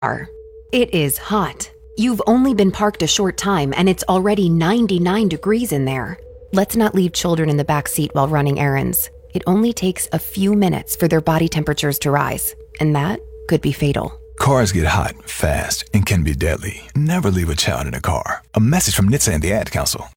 It is hot. You've only been parked a short time and it's already 99 degrees in there. Let's not leave children in the back seat while running errands. It only takes a few minutes for their body temperatures to rise, and that could be fatal. Cars get hot, fast, and can be deadly. Never leave a child in a car. A message from NHTSA and the Ad Council.